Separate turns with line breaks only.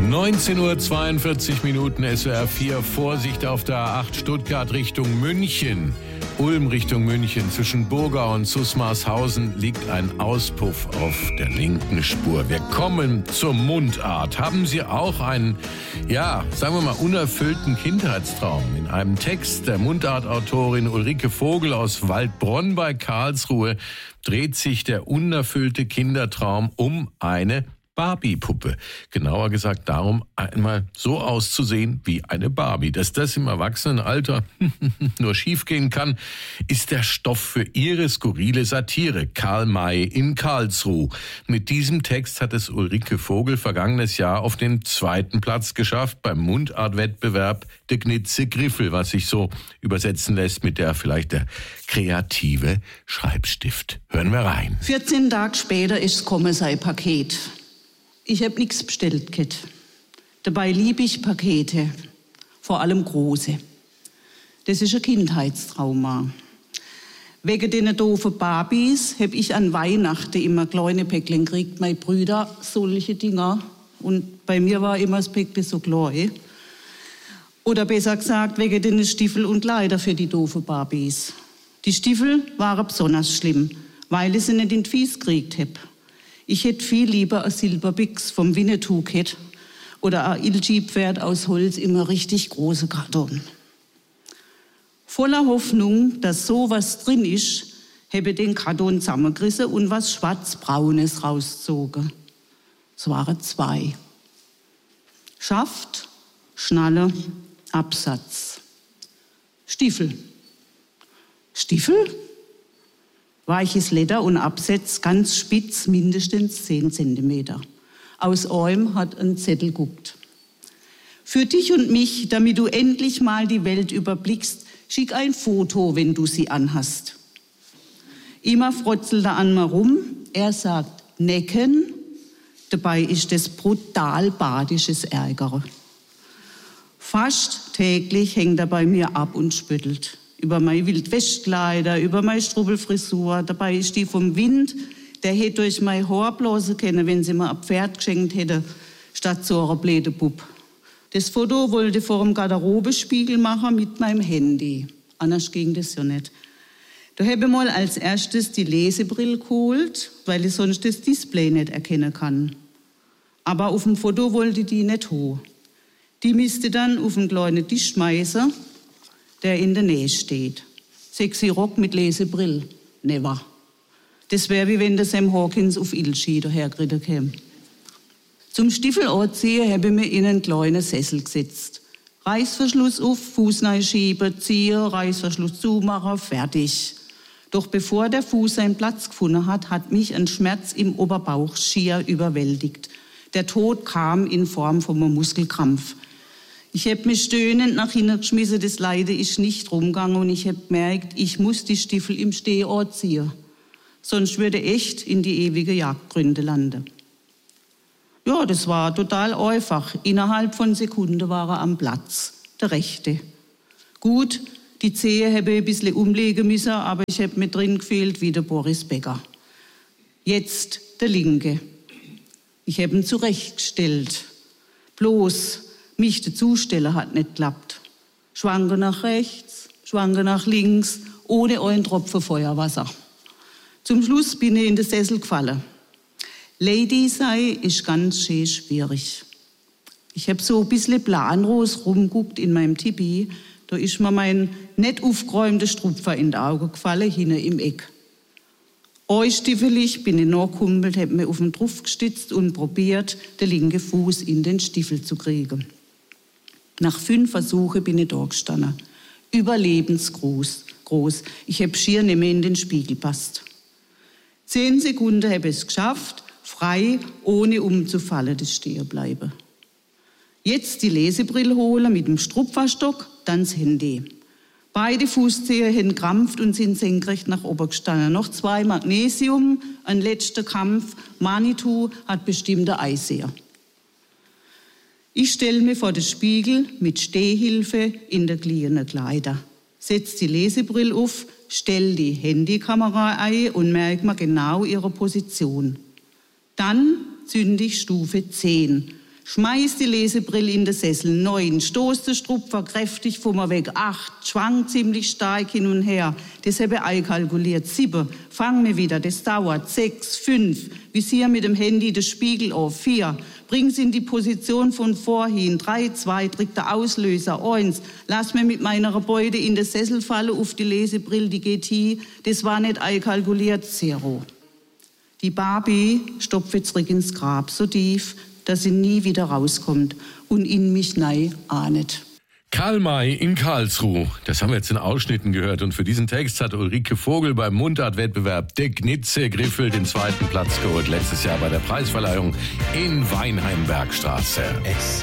19:42 SWR 4. Vorsicht auf der A8 Stuttgart Richtung München. Ulm Richtung München. Zwischen Burgau und Susmarshausen liegt ein Auspuff auf der linken Spur. Wir kommen zur Mundart. Haben Sie auch einen, sagen wir mal, unerfüllten Kindheitstraum? In einem Text der Mundartautorin Ulrike Vogel aus Waldbronn bei Karlsruhe dreht sich der unerfüllte Kindertraum um eine Barbie-Puppe. Genauer gesagt darum, einmal so auszusehen wie eine Barbie. Dass das im Erwachsenenalter nur schiefgehen kann, ist der Stoff für ihre skurrile Satire. Karl May in Karlsruhe. Mit diesem Text hat es Ulrike Vogel vergangenes Jahr auf den 2. Platz geschafft beim Mundartwettbewerb de Gnitze Griffel, was sich so übersetzen lässt mit der kreative Schreibstift. Hören wir rein.
14 Tage später ist gekommen sein Paket. Ich hab nichts bestellt, Kit. Dabei liebe ich Pakete, vor allem große. Das ist ein Kindheitstrauma. Wegen den doofen Barbies hab ich an Weihnachten immer kleine Päckchen gekriegt. Meine Brüder solche Dinger. Und bei mir war immer das Päckchen so klein. Oder besser gesagt, wegen den Stiefel und Kleider für die doofen Barbies. Die Stiefel waren besonders schlimm, weil ich sie nicht in die Fies gekriegt hab. Ich hätte viel lieber ein Silberbix vom Winnetou gehabt oder ein Ilji-Pferd aus Holz in einem richtig großen Karton. Voller Hoffnung, dass sowas drin ist, habe ich den Karton zusammengerissen und was Schwarz-Braunes rausgezogen. Es waren 2. Schaft, Schnalle, Absatz. Stiefel. Stiefel? Weiches Leder und Absatz, ganz spitz, mindestens 10 Zentimeter. Aus einem hat ein Zettel guckt. Für dich und mich, damit du endlich mal die Welt überblickst, schick ein Foto, wenn du sie anhast. Immer frotzelt er an mir rum, er sagt Necken, dabei ist es brutal badisches Ärgere. Fast täglich hängt er bei mir ab und spüttelt. Über meine Wildwestkleider, über meine Strubbelfrisur. Dabei ist die vom Wind, der hätte durch meine Haar blasen können, wenn sie mir ein Pferd geschenkt hätte, statt so einer blöden Bub. Das Foto wollte ich vor dem Garderobespiegel machen mit meinem Handy. Anders ging das ja nicht. Da habe ich mal als erstes die Lesebrille geholt, weil ich sonst das Display nicht erkennen kann. Aber auf dem Foto wollte ich die nicht haben. Die müsste dann auf einen kleinen Tisch schmeißen, der in der Nähe steht. Sexy Rock mit Lesebrill. Never. Das wäre wie wenn der Sam Hawkins auf Ilchi dahergeritten käme. Zum Stiefel anziehen habe ich mir in einen kleinen Sessel gesetzt. Reißverschluss auf, Fuß reinschieben, ziehen, Reißverschluss zumachen, fertig. Doch bevor der Fuß seinen Platz gefunden hat, hat mich ein Schmerz im Oberbauch schier überwältigt. Der Tod kam in Form von einem Muskelkrampf. Ich habe mich stöhnend nach hinten geschmissen, das Leiden ist nicht rumgegangen und ich habe gemerkt, ich muss die Stiefel im Stehort ziehen. Sonst würde ich echt in die ewige Jagdgründe landen. Ja, das war total einfach. Innerhalb von Sekunden war er am Platz, der Rechte. Gut, die Zehe habe ich ein bisschen umlegen müssen, aber ich habe mir drin gefühlt wie der Boris Becker. Jetzt der Linke. Ich habe ihn zurechtgestellt. Bloß mich dazustellen hat nicht geklappt. Schwanke nach rechts, schwanke nach links, ohne einen Tropfen Feuerwasser. Zum Schluss bin ich in den Sessel gefallen. Lady sei ist ganz schön schwierig. Ich habe so ein bisschen planlos rumgeguckt in meinem Tipi. Da ist mir mein nicht aufgeräumter Strupfer in die Augen gefallen, hinten im Eck. Stiefelig bin ich nachgekumpelt, habe mir auf den Truff gestützt und probiert, den linken Fuß in den Stiefel zu kriegen. Nach 5 Versuchen bin ich da gestanden. Überlebensgroß. Ich habe schier nicht mehr in den Spiegel gepasst. 10 Sekunden habe ich es geschafft, frei, ohne umzufallen, das Stehenbleiben. Jetzt die Lesebrille holen mit dem Strupferstock, dann das Handy. Beide Fußzehen haben krampft und sind senkrecht nach oben gestanden. Noch 2 Magnesium, ein letzter Kampf. Manitou hat bestimmte Eiseher. Ich stelle mir vor den Spiegel mit Stehhilfe in der gliedernden Kleider. Setze die Lesebrille auf, stelle die Handykamera ein und merke mir genau ihre Position. Dann zünde ich Stufe 10. Schmeiß die Lesebrille in den Sessel. 9. Stoß den Strupfer kräftig von mir weg. 8. Schwang ziemlich stark hin und her. Das habe ich einkalkuliert. 7. Fang mir wieder. Das dauert. 6. 5. Visier mit dem Handy den Spiegel auf. 4. Bring's in die Position von vorhin. 3. 2. Drück der Auslöser. 1. Lass mir mit meiner Beute in den Sessel fallen auf die Lesebrille. Die geht hin. Das war nicht einkalkuliert. 0. Die Barbie stopft jetzt zurück ins Grab. So tief, dass sie nie wieder rauskommt und in mich nei ahnet.
Karl May in Karlsruhe. Das haben wir jetzt in Ausschnitten gehört. Und für diesen Text hat Ulrike Vogel beim Mundartwettbewerb De Gnitze-Griffel den 2. Platz geholt. Letztes Jahr bei der Preisverleihung in Weinheim-Bergstraße.